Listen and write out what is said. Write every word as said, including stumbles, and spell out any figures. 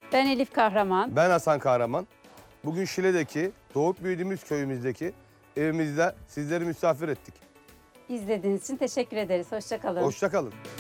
Ben Elif Kahraman. Ben Hasan Kahraman. Bugün Şile'deki, doğup büyüdüğümüz köyümüzdeki evimizde sizleri misafir ettik. İzlediğiniz için teşekkür ederiz. Hoşça kalın. Hoşça kalın.